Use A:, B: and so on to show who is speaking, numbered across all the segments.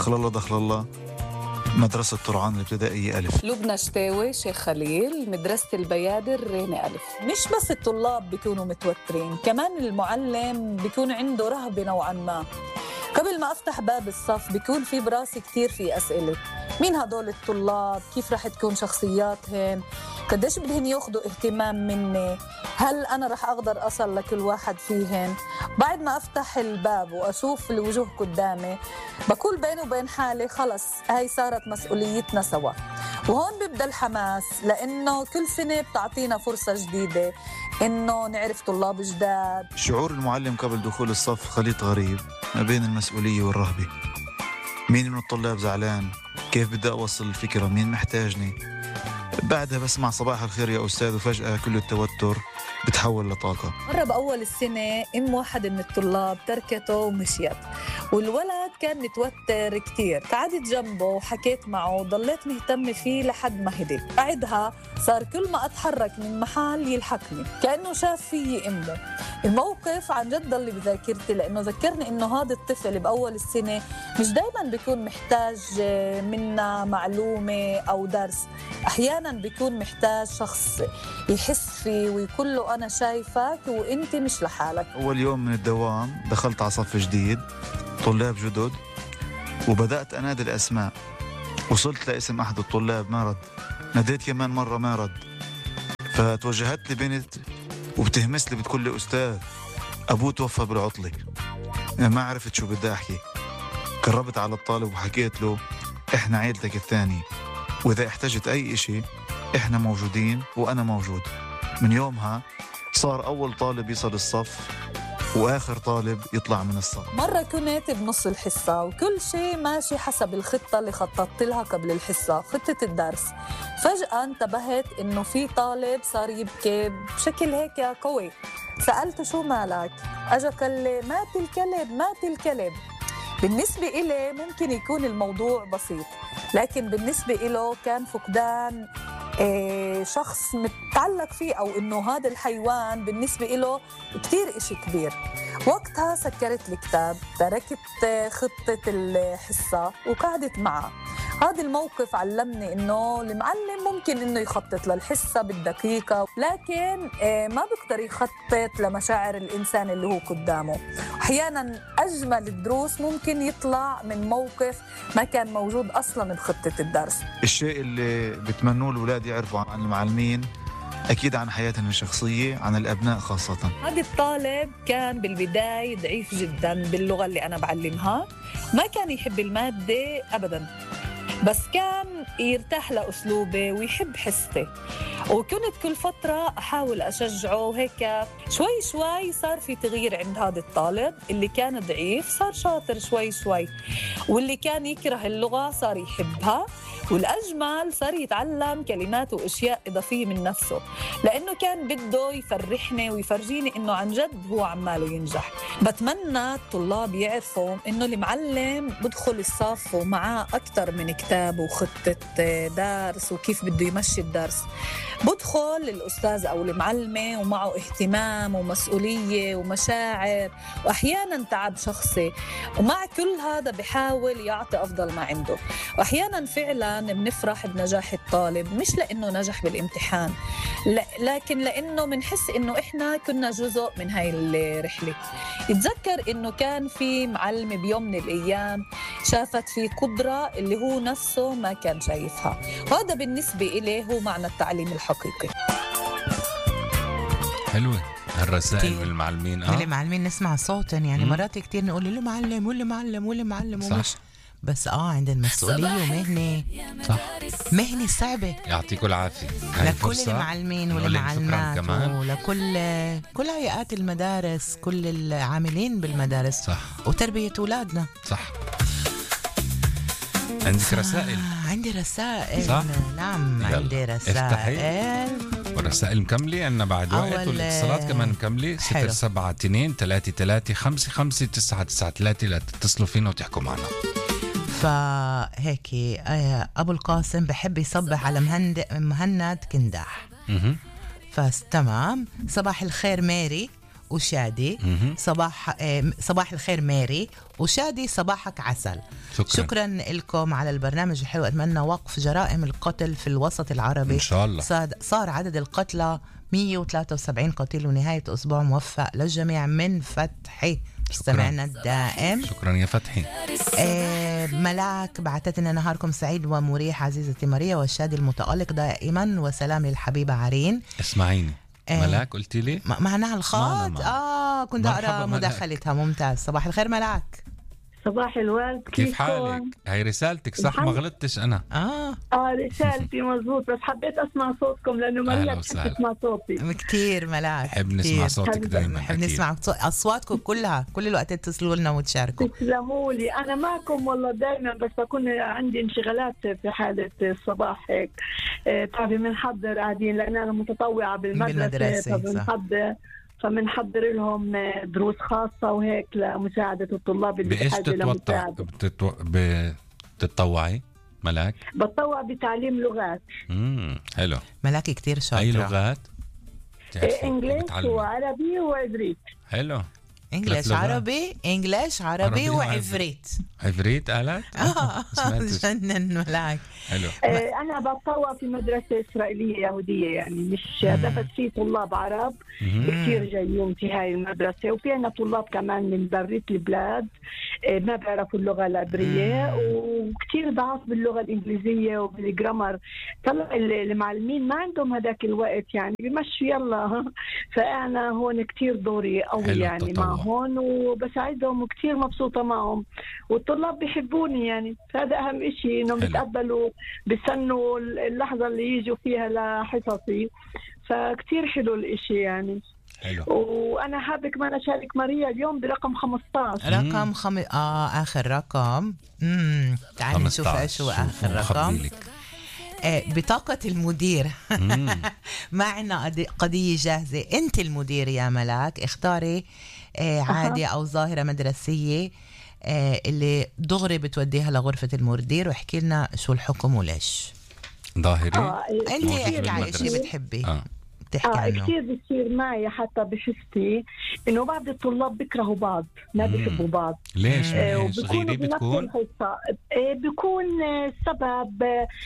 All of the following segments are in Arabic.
A: دخل الله مدرسة طرعان الابتدائية ألف.
B: لبنى شتاوي شيخ خليل مدرسة البيادر ريني ألف. مش بس الطلاب بيكونوا متوترين، كمان المعلم بيكون عنده رهبة نوعا ما. قبل ما أفتح باب الصف بيكون في براسي كتير في أسئلة: مين هدول الطلاب؟ كيف رح تكون شخصياتهم؟ قديش بدهن ياخدوا اهتمام مني؟ هل أنا رح أقدر أصل لكل واحد فيهم؟ بعد ما أفتح الباب وأشوف الوجوه قدامي بقول بيني وبين حالي خلص هاي صارت مسؤوليتنا سوا. وهون بيبدأ الحماس، لأنه كل سنة بتعطينا فرصة جديدة إنه نعرف طلاب جداد.
A: شعور المعلم قبل دخول الصف خليط غريب ما بين المسؤولية والرهبة. مين من الطلاب زعلان؟ كيف بدي أوصل الفكرة؟ مين محتاجني؟ بعدها بسمع صباح الخير يا أستاذ، وفجأة كل التوتر بتحول لطاقة.
B: مرة بأول السنة واحد من الطلاب تركته ومشيت، والولد كان متوتر كتير. قعدت جنبه وحكيت معه وضليت مهتمة فيه لحد ما هدي. بعدها صار كل ما أتحرك من محل يلحقني كأنه شاف فيي أمه. الموقف عن جد ضل بذاكرتي، لأنه ذكرني إنه هذا الطفل بأول السنة مش دايما بيكون محتاج منا معلومة أو درس، أحيانا بيكون محتاج شخص يحس فيه ويقول له أنا شايفك وإنت مش لحالك.
A: أول يوم من الدوام دخلت على صف جديد، طلاب جدد، وبدأت أنادي الأسماء. وصلت لاسم أحد الطلاب ما رد، ناديت كمان مرة ما رد، فتوجهت لي بنت وبتهمس لي بتقول لي أستاذ أبوه توفى بالعطلة. ما عرفت شو بدي أحكي. قربت على الطالب وحكيت له إحنا عيلتك الثانية، وإذا احتجت أي إشي إحنا موجودين وأنا موجود. من يومها صار أول طالب يصل الصف وآخر طالب يطلع من الصف.
B: مرة كنت بنص الحصة وكل شيء ماشي حسب الخطة اللي خططت لها قبل الحصة، خطة الدرس. فجأة انتبهت إنه في طالب صار يبكي بشكل هيك قوي. سألته شو مالك؟ أجا قال لي مات الكلب. بالنسبة إلي ممكن يكون الموضوع بسيط، لكن بالنسبة إله كان فقدان شخص متعلق فيه، أو إنه هذا الحيوان بالنسبة إله كتير إشي كبير. وقتها سكرت الكتاب، تركت خطة الحصة وقعدت معه. هذا الموقف علمني إنه المعلم ممكن إنه يخطط للحصة بالدقيقة، لكن ما بيقدر يخطط لمشاعر الإنسان اللي هو قدامه. أحياناً أجمل الدروس ممكن يطلع من موقف ما كان موجود أصلاً بخطة الدرس.
A: الشيء اللي بتمنوه الأولاد يعرفوا عن المعلمين أكيد عن حياتهم الشخصية، عن الأبناء خاصة.
B: هذا الطالب كان بالبداية ضعيف جداً باللغة اللي أنا بعلمها، ما كان يحب المادة أبداً، بس كان يرتاح لأسلوبي ويحب حصتي. وكنت كل فترة أحاول أشجعه هيك. شوي شوي صار في تغيير عند هذا الطالب اللي كان ضعيف، صار شاطر شوي شوي، واللي كان يكره اللغة صار يحبها، والأجمل صار يتعلم كلمات وأشياء إضافية من نفسه، لأنه كان بده يفرحني ويفرجيني إنه عن جد هو عماله ينجح. بتمنى الطلاب يعرفوا إنه المعلم بدخل الصف ومعاه أكتر من كتاب وخطة درس وكيف بده يمشي الدرس. بدخل الأستاذ أو المعلمة ومعه اهتمام ومسؤولية ومشاعر وأحياناً تعب شخصي، ومع كل هذا بحاول يعطي أفضل ما عنده. وأحياناً فعلاً بنفرح بنجاح الطالب، مش لأنه نجح بالامتحان، لكن لأنه منحس إنه إحنا كنا جزء من هاي الرحلة. يتذكر إنه كان في معلمة بيوم من الأيام شافت في قدرة اللي هو نفسه ما كان شايفها، وهذا بالنسبة إليه هو معنى التعليم الحقيقي.
C: حلوة الرسائل من المعلمين.
D: من المعلمين نسمع صوتهم، يعني مرات كتير نقول له معلم ولا معلم ولا معلم ومش
C: صح.
D: بس عندنا مسؤولية ومهنة،
C: صح،
D: مهنة صعبة.
C: يعطيكم العافية
D: لكل المعلمين والمعلمات ولكل كل هيئات المدارس، كل العاملين بالمدارس،
C: صح،
D: وتربية أولادنا.
C: صح. عندك رسائل؟
D: عندي رسائل،
C: صح؟
D: نعم عندي رسائل.
C: والرسائل مكملة عنا بعد وقت، والاتصالات كمان مكملة. 072-3355-9993 لتتصلوا فينا وتحكوا معنا.
D: فهيك أبو القاسم بحب يصبح على مهند كنداح. فتمام، صباح الخير ماري وشادي. صباح الخير ماري وشادي، صباحك عسل. شكرا لكم على البرنامج الحلو. أتمنى وقف جرائم القتل في الوسط العربي
C: إن شاء الله.
D: صار عدد القتلى 173 قتيل، ونهاية أسبوع موفق للجميع من فتحي مستمعنا الدائم.
C: شكرا يا فتحي.
D: ملاك بعتت لنا نهاركم سعيد ومريح عزيزتي ماريا والشادي المتألق دائما، وسلام للحبيبة عرين.
C: اسمعيني ملاك قلتي لي
D: معنا الخاط. كنت أقرأ
C: ملاك.
D: مداخلتها. ممتاز. صباح الخير ملاك.
E: صباح الورد،
C: كيف حالك؟ هاي رسالتك صح؟ ما غلطتش أنا.
E: رسالتي مزبوط، بس حبيت أسمع صوتكم لأنه ما بحب تسمع صوتي
D: كتير. ملاك
C: بحب نسمع صوتك دايما.
D: بحب نسمع أصواتكم كلها، كل الوقت تتصلوا لنا وتشاركوا.
E: تسلموا لي. أنا معكم والله دايما، بس بكون عندي انشغالات في حالة الصباح هيك. تعرفي بنحضر قاعدين، لأن أنا متطوعة بالمدرسة فمنحضر لهم دروس خاصة وهيك لمساعدة الطلاب اللي بحاجة لمساعدة.
C: بتتطوعي ملاك؟
E: بتطوع بتعليم لغات.
C: حلو.
D: ملاك كتير شاطرة.
C: أي لغات؟
E: إنجليش وعربي وعبريت.
C: حلو.
D: إنجليش عربي وعفريت.
C: عفريت قالت؟
D: جنن ملاك.
C: حلو.
E: أنا بتطوع في مدرسة إسرائيلية يهودية، يعني مش بس في طلاب عرب كثير جايين في هاي المدرسة، وفينا طلاب كمان من برية البلاد ما بيعرفوا اللغة العبرية وكثير ضعف باللغة الإنجليزية وبالجرامر. طلع المعلمين ما عندهم هذاك الوقت، يعني بمشوا يلا. فأنا هون كثير دوري قوي يعني معهم وبساعدهم وكثير مبسوطة معهم، والطلاب بيحبوني يعني. فهذا أهم إشي، إنهم بيتقبلوا بيستنوا اللحظة اللي يجوا فيها لحصصي. فكتير حلو الإشي يعني.
C: حلو.
E: وأنا حابة كمان أشارك ماريا اليوم برقم 15.
D: آخر رقم. تعالي نشوف إيش هو آخر رقم. بطاقة المدير. معنا قضية جاهزة. أنت المدير يا ملاك، اختاري عادة أو ظاهرة مدرسية اللي دغري بتوديها لغرفة المدير، واحكي لنا شو الحكم وليش.
C: ظاهري.
D: أنت احكي على شيء بتحبي تحكي عنه.
E: كثير بيصير معي حتى بحسي إنه بعض الطلاب بيكرهوا بعض، ما بيحبوا بعض.
C: ليش؟ غيري بتكون؟
E: بيكون سبب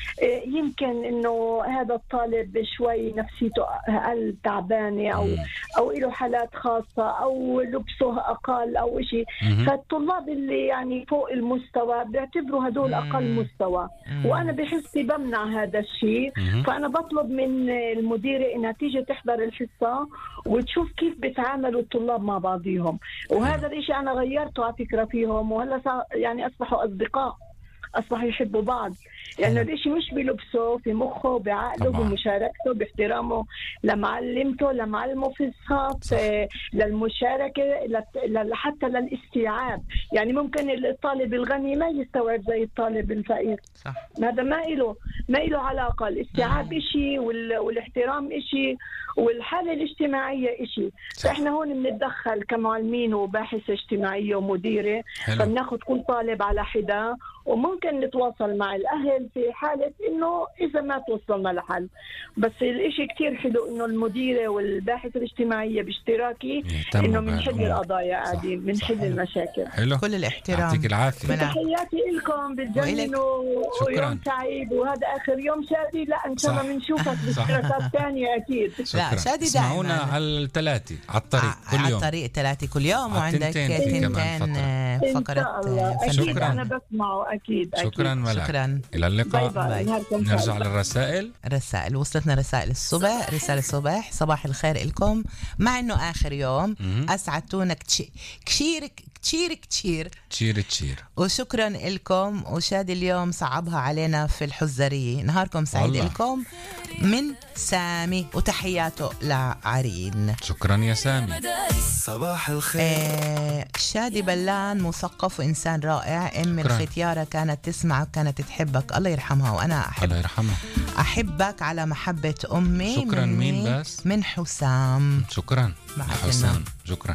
E: يمكن إنه هذا الطالب شوي نفسيته أقل تعبانة أو له حالات خاصة أو لبسه أقل أو إشي. فالطلاب اللي يعني فوق المستوى بيعتبروا هدول أقل مستوى، وأنا بحسي بمنع هذا الشيء. فأنا بطلب من المديرة إنها تيجي تحضر الحصة وتشوف كيف بيتعاملوا الطلاب مع بعضهم. وهذا الاشي انا غيرته على فكرة فيهم، وهلا يعني اصبحوا اصدقاء، اصبحوا يحبوا بعض. يعني الاشي مش بلبسه، في مخه، بعقله، بمشاركته، باحترامه لمعلمته، لمعلمه في الصف، للمشاركة، حتى للاستيعاب. يعني ممكن الطالب الغني ما يستوعب زي الطالب الفقير. صح. هذا ما له علاقة. الاستيعاب إشي والاحترام إشي والحالة الاجتماعية إشي. فإحنا هون بنتدخل كمعلمين وباحثة اجتماعية ومديرة، فبناخد كل طالب على حدة، وممكن نتواصل مع الأهل في حالة إنه إذا ما توصلنا لحل. بس الإشي كتير حلو إنه المديرة والباحثة الاجتماعية باشتراكي إنه بنحل القضايا عادي، بنحل المشاكل.
C: حلو.
D: كل الاحترام.
C: يعطيك العافية.
E: تحياتي لكم بالجنن ويوم سعيد، وهذا آخر يوم شادي. لا إن شاء الله بنشوفك باشتراكات تانية أكيد.
D: لا شادي
C: اسمعونا على الثلاثة على الطريق كل يوم.
D: على الطريق 3 كل يوم، وعندك تنتين فقرة
E: أكيد أنا بسمعه أكيد.
C: شكرا ملاك.
D: شكرا.
C: إلى اللقاء.
D: باي.
C: نرجع للرسائل.
D: وصلتنا رسائل الصبح. رسالة الصبح: صباح الخير لكم، مع إنه آخر يوم أسعدتونا كتير. وشكرا لكم. وشادي اليوم صعبها علينا في الحزرية. نهاركم سعيد لكم من سامي، وتحياته لعرين.
C: شكرا يا سامي.
F: صباح الخير.
D: شادي بلان مثقف وإنسان رائع. الختيارة كانت تسمعك، كانت تحبك، الله يرحمها، وأنا أحبك على محبة أمي.
C: شكرا. مين بس؟
D: من حسام.
C: شكرا حسام. شكرا.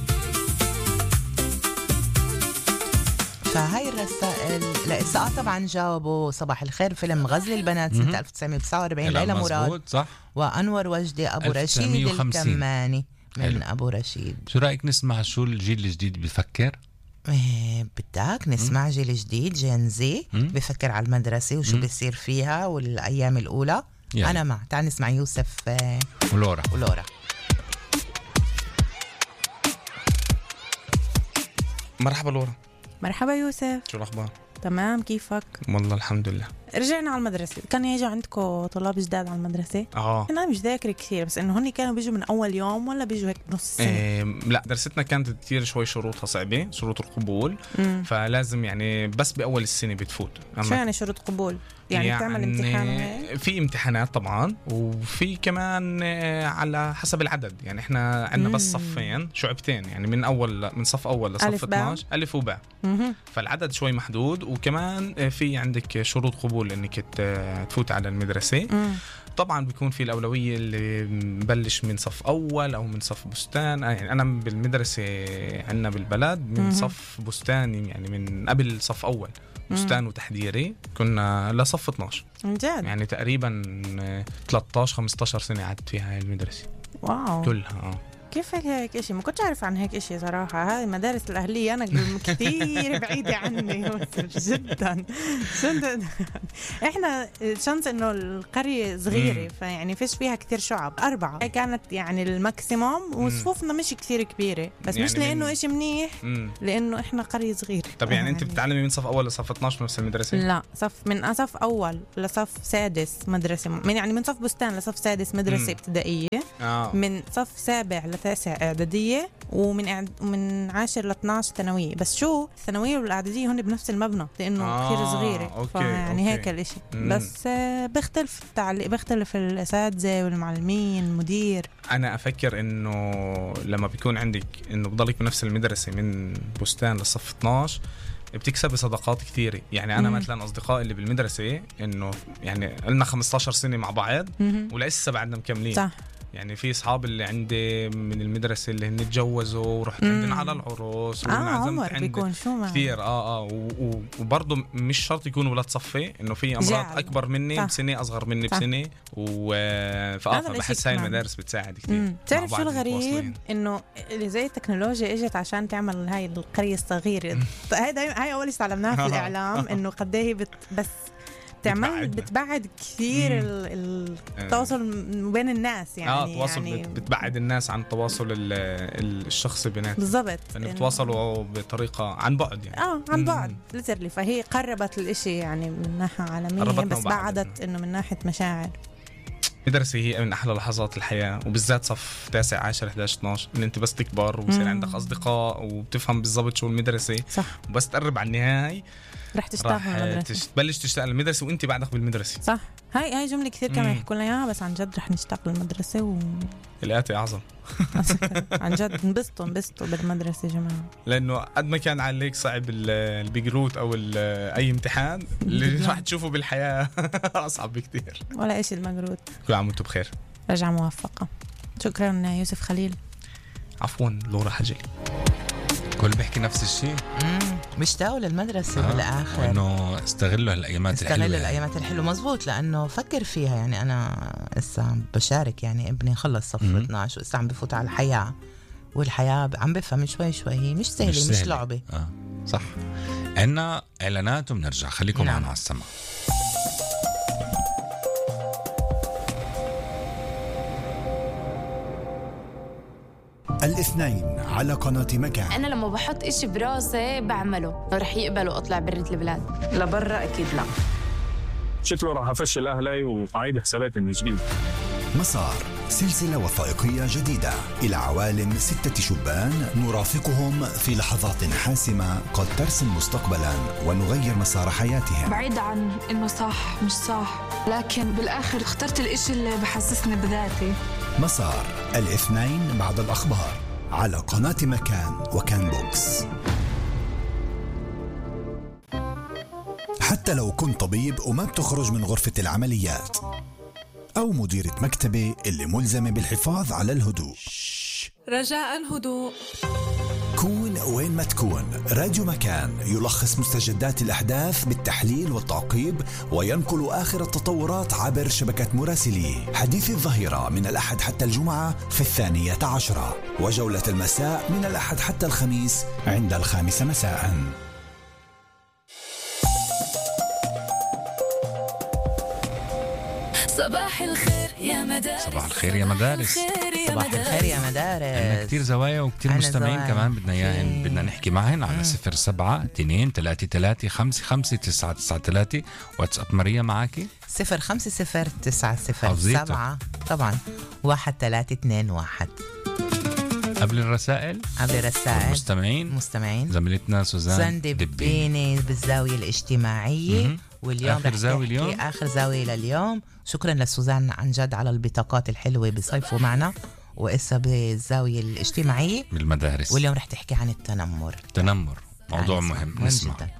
D: فهاي الرسائل لإساءة طبعا جاوبوا صباح الخير فيلم غزل البنات سنة 1949 ليلى مراد،
C: صح،
D: وأنور وجدي أبو رشيد الكماني. من أبو رشيد.
C: شو رأيك نسمع شو الجيل الجديد بفكر؟
D: بدك نسمع جيل جديد جين زي بفكر على المدرسة وشو بيصير فيها والأيام الأولى. يعني. أنا مع. تعال نسمع يوسف ولورا.
G: مرحبا لورا.
H: مرحبا يوسف.
G: شو الأخبار؟
H: تمام، كيفك؟
G: والله الحمد لله.
H: رجعنا على المدرسة. كان يجوا عندكم طلاب جداد على المدرسة؟ أنا مش ذاكر كثير، بس إنه هني كانوا بيجوا من أول يوم ولا بيجوا هيك نص سنة؟
G: لا، درستنا كانت كتير شوي شروطها صعبة، شروط القبول. فلازم يعني بس بأول السنة بتفوت.
H: شو يعني شروط قبول؟ يعني بتعمل امتحان؟
G: في امتحانات طبعا، وفي كمان على حسب العدد. يعني احنا عندنا بس صفين، شعبتين، يعني من صف أول لصف 12 ألف وباء. فالعدد شوي محدود، وكمان في عندك شروط قبول انك تفوت على المدرسة. طبعا بيكون في الأولوية اللي مبلش من صف أول أو من صف بستان. يعني أنا بالمدرسة عندنا بالبلد من صف بستان، يعني من قبل صف أول بستان وتحضيري كنا لصف 12
H: جد.
G: يعني تقريبا 13-15 سنة قعدت فيها هاي المدرسة.
H: واو
G: كلها.
H: كيف هيك إشي؟ ما كنتش أعرف عن هيك إشي صراحة. هاي المدارس الأهلية أنا كتير بعيدة عني جدا. إحنا شانس إنه القرية صغيرة، فيعني فيش فيها كتير شعب. 4 كانت يعني الماكسيموم، وصفوفنا مش كتير كبيرة، بس يعني مش لأنه إشي منيح، لأنه إحنا قرية صغيرة.
G: طب يعني أنت بتتعلمي من صف أول لصف 12 نفس المدرسة؟
H: لا، من صف أول لصف سادس مدرسة، يعني من صف بستان لصف سادس مدرسة ابتدائية. من صف 7 ل9 إعدادية، ومن 10 ل 12 ثانوية. بس شو الثانوية والإعدادية هن بنفس المبنى لأنه كثير صغيرة. يعني هيك الاشي. بس بيختلف التعليق، بيختلف الأساتذة والمعلمين المدير.
G: أنا أفكر إنه لما بيكون عندك إنه بضلك بنفس المدرسة من بستان لصف 12 بتكسب صداقات كثيرة. يعني أنا مثلا أصدقائي اللي بالمدرسة إنه يعني لنا 15 سنة مع بعض ولسه بعدنا مكملين. صح. يعني في أصحاب اللي عندي من المدرسة اللي هن تجوزوا ورحت عندنا على العروس
H: عمر بيكون شو
G: كثير. وبرضه مش شرط يكونوا ولاد صفي، إنه في أمراض أكبر مني بسنة، أصغر مني بسنة، فبحس هاي المدارس بتساعد كثير.
H: تعرف شو الغريب؟ إنه اللي زي التكنولوجيا إجت عشان تعمل هاي القرية الصغيرة. هاي أول شيء تعلمناها في الإعلام، إنه قد إيه بس بتبعد كثير التواصل بين الناس. يعني
G: تواصل يعني بتبعد الناس عن التواصل الشخصي بيناتهم.
H: بالضبط.
G: يعني بتواصلوا بطريقة عن بعد. يعني
H: عن بعد ليترلي. فهي قربت الاشي يعني من ناحية عالمية، بس بعدت انه من ناحية مشاعر.
G: مدرسة هي من أحلى لحظات الحياة، وبالذات صف 9 10 11 12 إن أنت بس تكبر وبصير عندك أصدقاء وبتفهم بالضبط شو المدرسة.
H: صح.
G: وبس تقرب على النهاية
H: رح تشتاق للمدرسة،
G: تبلش تشتاق للمدرسة وانت بعدك بالمدرسة.
H: صح. هاي جملة كثير كانوا يحكوا لنا اياها، بس عن جد رح نشتاق للمدرسة
G: الآتي أعظم.
H: عن جد نبسطوا بالمدرسة يا جماعة،
G: لأنه قد ما كان عليك صعب البيجروت أو أي امتحان اللي راح تشوفه بالحياة أصعب بكتير.
H: ولا إشي المجروت.
G: كل عام وانتم بخير.
H: رجعة موفقة. شكرا يوسف خليل.
G: عفوا لورا حجلي.
C: كل بيحكي نفس الشيء.
D: مشتاقوا للمدرسة بالآخر،
C: إنه استغلوا هالأيامات الحلوة.
D: استغلوا الأيامات الحلوة. مزبوط. لأنه فكر فيها. يعني أنا إسا بشارك، يعني ابني خلص صف 12 وإسا عم بفوت على الحياة، والحياة عم بفهم شوي هي مش سهلة، مش لعبة.
C: صح. عنا إعلانات وبنرجع. خليكم معنا على السماء.
I: الاثنين على قناة مكان.
J: أنا لما بحط إشي براسي بعمله، رح يقبلوا أطلع برة البلاد.
K: لبرا أكيد لا.
L: شكله راح أفشل أهلي وأعيد حساباتي من جديد.
I: مسار، سلسلة وثائقية جديدة إلى عوالم 6 شبان نرافقهم في لحظات حاسمة قد ترسم مستقبلا ونغير مسار حياتهم.
M: بعيد عن إنه صح مش صح، لكن بالآخر اخترت الإشي اللي بحسسني بذاتي.
I: مسار، الاثنين بعد الأخبار على قناة مكان وكان بوكس. حتى لو كنت طبيب وما بتخرج من غرفة العمليات، أو مديرة مكتبة اللي ملزمة بالحفاظ على الهدوء،
M: رجاء هدوء.
I: تكون وين ما تكون، راديو مكان يلخص مستجدات الأحداث بالتحليل والتعقيب وينقل آخر التطورات عبر شبكة مراسليه. حديث الظهيرة من الأحد حتى الجمعة في 12:10، وجولة المساء من الأحد حتى الخميس عند 5 مساء.
K: صباح الخير يا مدارس.
C: صباح الخير يا مدارس.
D: صباح الخير يا مدارس.
C: عندنا كتير زوايا وكتير مستمعين كمان بدنا نحكي معهن على 07-233-55-993. واتساب ماريا معاكي
D: 050907 طبعا 1321.
C: قبل الرسائل مستمعين زميلتنا سوزان
D: دبيني بالزاوية الاجتماعية. واليوم
C: آخر
D: زاوية لليوم. شكرا لسوزان عن جد على البطاقات الحلوة بصيفوا معنا وإسا بالزاوية الاجتماعية
C: بالمدارس.
D: واليوم رح تحكي عن التنمر
C: موضوع مهم نسمع
D: جداً.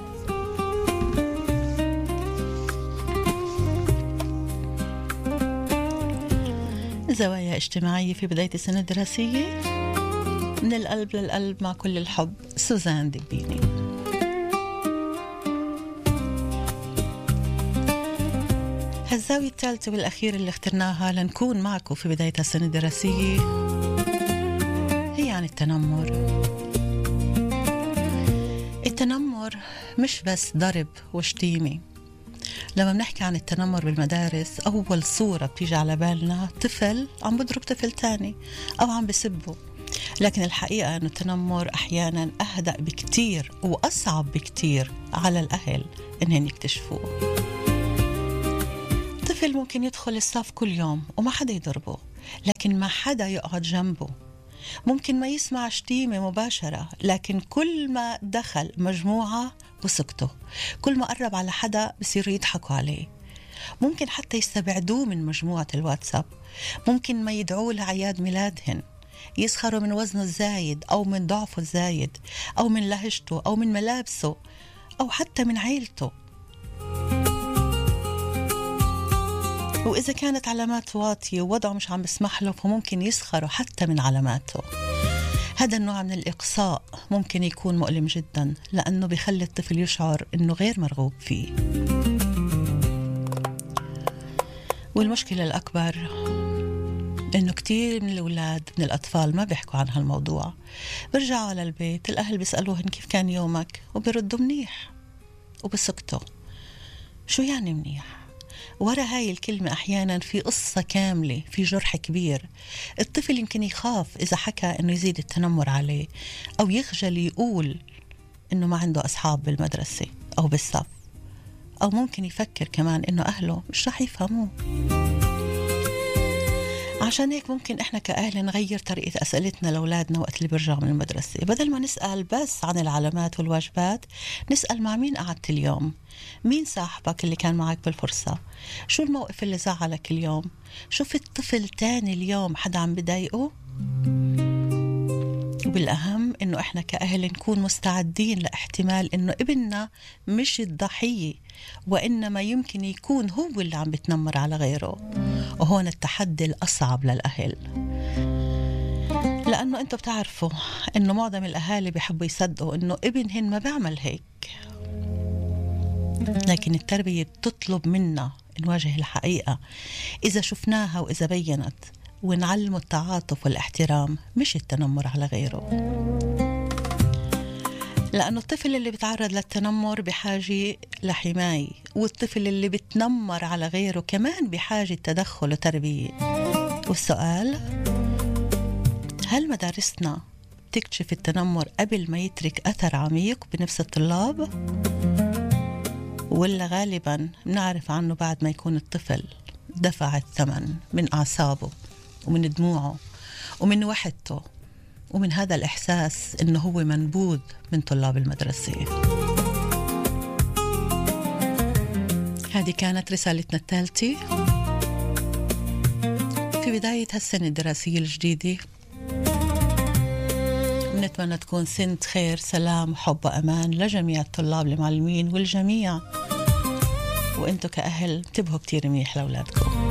N: زوايا اجتماعية في بداية السنة الدراسية، من القلب للقلب مع كل الحب، سوزان دبيني. هالزاوية الثالثة والأخيرة اللي اخترناها لنكون معكم في بداية السنة الدراسية هي عن التنمر. التنمر مش بس ضرب وشتيمة. لما بنحكي عن التنمر بالمدارس أول صورة بتيجي على بالنا طفل عم بضرب طفل تاني أو عم بسبه، لكن الحقيقة أنه التنمر أحيانا أهدأ بكتير وأصعب بكتير على الأهل إنهم يكتشفوه. طفل ممكن يدخل الصف كل يوم وما حدا يضربه، لكن ما حدا يقعد جنبه. ممكن ما يسمع شتيمة مباشرة، لكن كل ما دخل مجموعة بسكته، كل ما قرب على حدا بصيروا يضحكوا عليه. ممكن حتى يستبعدوه من مجموعة الواتساب، ممكن ما يدعوه لعياد ميلادهن، يسخروا من وزنه الزايد أو من ضعفه الزايد أو من لهجته أو من ملابسه أو حتى من عيلته. وإذا كانت علامات واطية ووضعه مش عم بسمح له فممكن يسخروا حتى من علاماته. هذا النوع من الإقصاء ممكن يكون مؤلم جدا، لأنه بيخلي الطفل يشعر أنه غير مرغوب فيه. والمشكلة الأكبر أنه كتير من الأولاد من الأطفال ما بيحكوا عن هالموضوع. برجعوا على البيت الأهل بيسألوهن كيف كان يومك وبيردوا منيح وبسكتوا. شو يعني منيح؟ ورا هاي الكلمة أحيانا في قصة كاملة، في جرح كبير. الطفل يمكن يخاف إذا حكى إنه يزيد التنمر عليه، أو يخجل يقول إنه ما عنده أصحاب بالمدرسة أو بالصف، أو ممكن يفكر كمان إنه أهله مش رح يفهموه. عشان هيك ممكن إحنا كأهل نغير طريقة أسئلتنا لأولادنا وقت اللي بيرجعوا من المدرسة. بدل ما نسأل بس عن العلامات والواجبات، نسأل مع مين قعدت اليوم، مين صاحبك اللي كان معك بالفرصة، شو الموقف اللي زعلك اليوم، شوف الطفل تاني اليوم حدا عم بضايقه. وبالأهم إنه إحنا كأهل نكون مستعدين لاحتمال إنه ابننا مش الضحية، وإنما يمكن يكون هو اللي عم بتنمر على غيره. وهون التحدي الأصعب للأهل، لأنه أنتوا بتعرفوا إنه معظم الأهالي بيحبوا يصدقوا إنه ابنهن ما بيعمل هيك، لكن التربية بتطلب منا نواجه الحقيقة إذا شفناها وإذا بينت، ونعلمه التعاطف والاحترام مش التنمر على غيره. لأنه الطفل اللي بيتعرض للتنمر بحاجة لحماية، والطفل اللي بتنمر على غيره كمان بحاجة تدخل وتربية. والسؤال، هل مدارسنا تكتشف التنمر قبل ما يترك أثر عميق بنفس الطلاب؟ ولا غالبا نعرف عنه بعد ما يكون الطفل دفع الثمن من أعصابه ومن دموعه ومن وحدته ومن هذا الإحساس إنه هو منبوذ من طلاب المدرسة؟ هذه كانت رسالتنا الثالثة في بداية هالسنة الدراسية الجديدة. نتمنى تكون سنة خير، سلام، حب وأمان لجميع الطلاب، المعلمين والجميع. وإنتوا كأهل انتبهوا كتير منيح لأولادكم.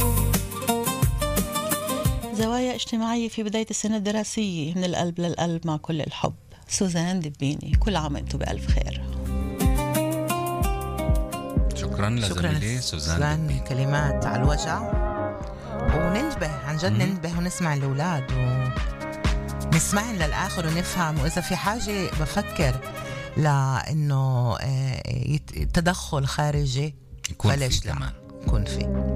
N: زوايا اجتماعية في بداية السنة الدراسية، من القلب للقلب مع كل الحب. سوزان دبيني. كل عام وانتم بألف خير.
C: شكرا لزميلي سوزان.
D: كلمات على الوجع، وننتبه عن جد، ننتبه ونسمع الأولاد ونسمعن للآخر ونفهم، وإذا في حاجة بفكر لأنه تدخل خارجي
C: يكون في كمان
D: يكون فيه.